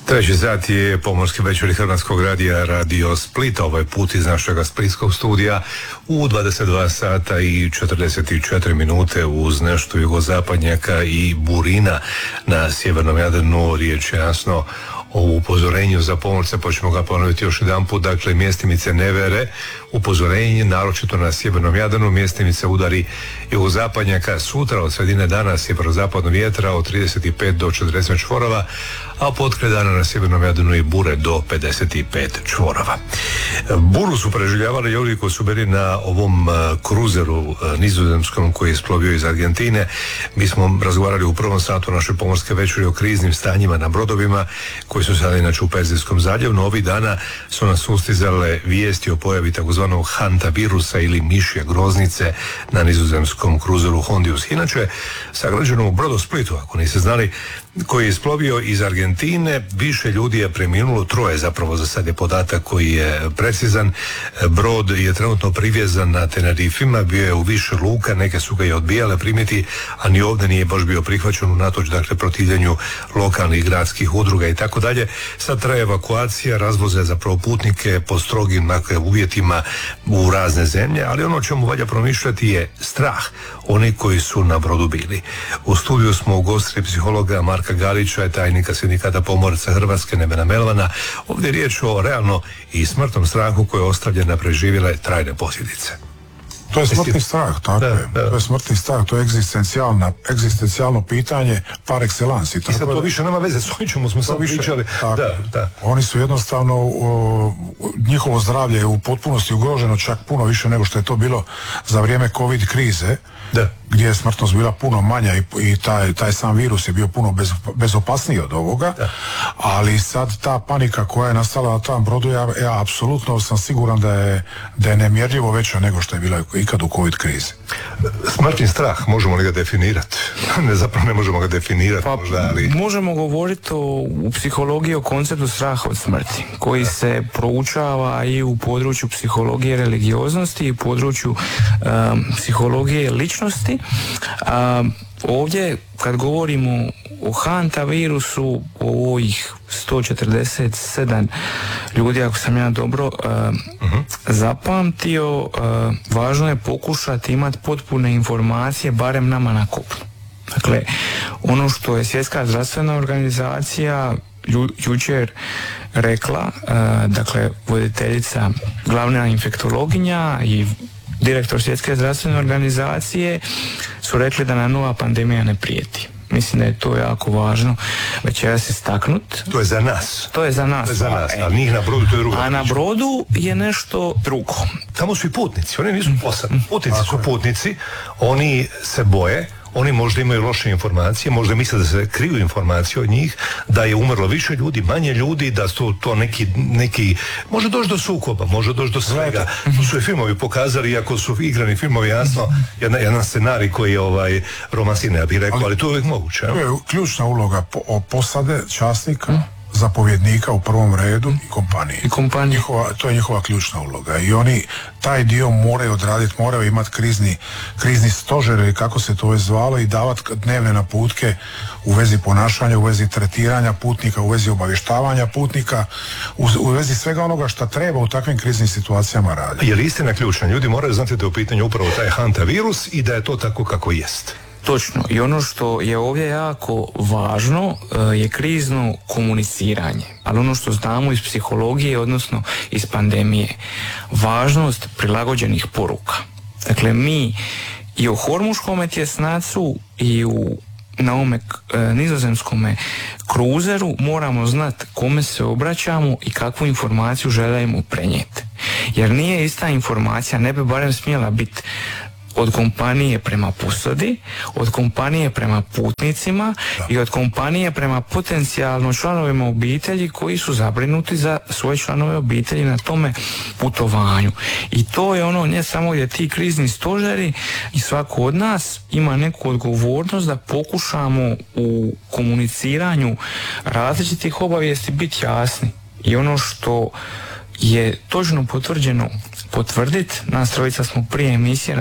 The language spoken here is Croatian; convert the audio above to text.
Treći sat je pomorski večeri Hrvatskog radija, Radio Split, ovaj put iz našega splitskog studija u 22 sata i 44 minute uz nešto jugozapadnjaka i burina na sjevernom Jadranu. Riječ je jasno o upozorenju za pomorce, pa ćemo ga ponoviti još jedan put. Dakle, mjestimice nevere, upozorenje, naročito na sjevernom Jadranu, mjestimice udari jugozapadnjaka sutra od sredine dana sjeverozapadnog vjetra od 35 do 40 čvorova, a potkraj dana na sjevernom Jadranu i bure do 55 čvorova. Buru su preživljavali ljudi koji su bili na ovom kruzeru nizozemskom koji je isplovio iz Argentine. Mi smo razgovarali u prvom satu naše pomorske večeri o kriznim stanjima na brodovima koji su sada inače u Perzijskom zaljevu, no ovih dana su nas ustizale vijesti o pojavi takozvanog hantavirusa ili mišje groznice na nizozemskom kruzeru Hondius. Inače, sagrađenom u Brodosplitu, ako niste znali, koji je isplovio iz Argentine, više ljudi je preminulo, 3 zapravo, za sad je podatak koji je precizan. Brod je trenutno privjezan na Tenerifima, bio je u više luka, neke su ga i odbijale primiti, a ni ovdje nije baš bio prihvaćen unatoč, dakle, protivljenju lokalnih gradskih udruga i tako dalje. Sad traje evakuacija, razvoze zapravo putnike po strogim, dakle, uvjetima u razne zemlje, ali ono o čemu valja promišljati je strah oni koji su na brodu bili. U studiju smo ugostili psihologa Marka Galića, tajnika Sindikata pomoraca Hrvatske, Nevena Melvana. Ovdje je riječ o realno i smrtnom strahu koje je ostavljen na preživjele trajne posljedice. To je smrtni strah, tako je. To je smrtni strah, to je egzistencijalno pitanje par excellence. I sad to više nema veze s ovim čemu smo sad pričali. Da. Oni su jednostavno, njihovo zdravlje je u potpunosti ugroženo, čak puno više nego što je to bilo za vrijeme COVID krize, gdje je smrtnost bila puno manja i taj sam virus je bio puno bezopasniji od ovoga, ali sad ta panika koja je nastala na tom brodu, ja apsolutno sam siguran da je nemjerljivo veća nego što je bila ikad u COVID krizi. Smrtni strah, možemo li ga definirati? Zapravo ne možemo ga definirati. Možemo govoriti u psihologiji o konceptu straha od smrti, koji se proučava i u području psihologije religioznosti i u području psihologije ličnosti. Ovdje kad govorimo o hantavirusu, o ovih 147 ljudi, ako sam ja dobro zapamtio, važno je pokušati imati potpune informacije, barem nama na kopnu. Dakle, ono što je Svjetska zdravstvena organizacija jučer rekla, dakle, voditeljica, glavna infektologinja i direktor Svjetske zdravstvene organizacije su rekli da nam nova pandemija ne prijeti. Mislim da je to jako važno večeras istaknut. To je za nas. To je za nas, ali njih na brodu to je drugo. A na brodu je nešto drugo. Tamo su i putnici, oni nisu posadi. Putnici su putnici, oni se boje, oni možda imaju loše informacije, možda misle da se kriju informacije od njih, da je umrlo više ljudi, manje ljudi, da su to neki može doći do sukoba, može doći do svega. To su i filmovi pokazali, iako su igrani filmovi, jasno, jedan scenarij koji je romansine, ja bih rekao, ali to je uvijek moguće. To je ključna uloga posade, časnika, zapovjednika u prvom redu i kompanije. To je njihova ključna uloga i oni taj dio moraju odraditi, moraju imati krizni stožer ili kako se to već zvalo i davati dnevne naputke u vezi ponašanja, u vezi tretiranja putnika, u vezi obavještavanja putnika, u vezi svega onoga što treba u takvim kriznim situacijama raditi. Je li istina ključna? Ljudi moraju znati da je u pitanju upravo taj hantavirus i da je to tako kako jest. Točno. I ono što je ovdje jako važno je krizno komuniciranje. Ali ono što znamo iz psihologije, odnosno iz pandemije, važnost prilagođenih poruka. Dakle, mi i o hormuškom tjesnacu i na ovome nizozemskom kruzeru moramo znati kome se obraćamo i kakvu informaciju želimo prenijeti. Jer nije ista informacija, ne bi barem smjela biti od kompanije prema posadi, od kompanije prema putnicima i od kompanije prema potencijalno članovima obitelji koji su zabrinuti za svoje članove obitelji na tome putovanju. I to je ono, ne samo gdje ti krizni stožeri i svako od nas ima neku odgovornost da pokušamo u komuniciranju različitih obavijesti biti jasni. I ono što je točno potvrđeno potvrditi, nas trojica smo prije emisije